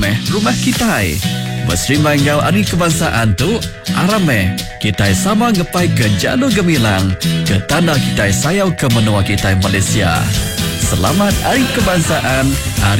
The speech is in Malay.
rumah kita. Berserimbang ngau hari kebangsaan tu, arame kita sama ngepai ke Jalur Gemilang, ke tanah kita sayau ke menua kita Malaysia. Selamat Hari Kebangsaan, Hari